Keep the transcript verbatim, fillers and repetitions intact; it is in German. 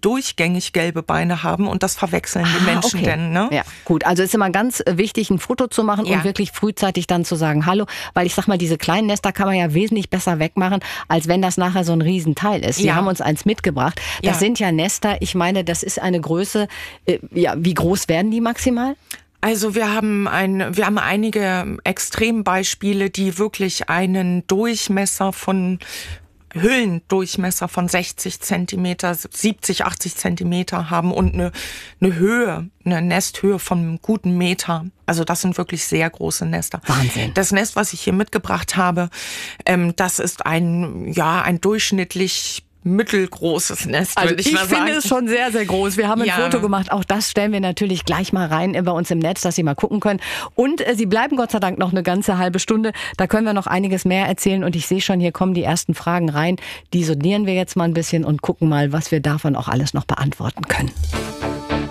durchgängig gelbe Beine haben und das verwechseln die Ah, Menschen okay. denn. Ne? Ja, gut. Also ist immer ganz wichtig, ein Foto zu machen Ja. und wirklich frühzeitig dann zu sagen, hallo, weil ich sag mal, diese kleinen Nester kann man ja wesentlich besser wegmachen, als wenn das nachher so ein Riesenteil ist. Sie Ja. haben uns eins mitgebracht. Das Ja. sind ja Nester, ich meine, das ist eine Größe, äh, ja, wie groß werden die maximal? Also wir haben ein, wir haben einige Extrembeispiele, die wirklich einen Durchmesser von Höhlendurchmesser von sechzig Zentimeter, siebzig, achtzig Zentimeter haben und eine, eine Höhe, eine Nesthöhe von einem guten Meter. Also das sind wirklich sehr große Nester. Wahnsinn. Das Nest, was ich hier mitgebracht habe, ähm, das ist ein, ja, ein durchschnittlich mittelgroßes Nest, Also würde ich, ich mal finde sagen. es schon sehr, sehr groß. Wir haben ein Ja. Foto gemacht. Auch das stellen wir natürlich gleich mal rein bei uns im Netz, dass Sie mal gucken können. Und äh, Sie bleiben Gott sei Dank noch eine ganze halbe Stunde. Da können wir noch einiges mehr erzählen. Und ich sehe schon, hier kommen die ersten Fragen rein. Die sondieren wir jetzt mal ein bisschen und gucken mal, was wir davon auch alles noch beantworten können.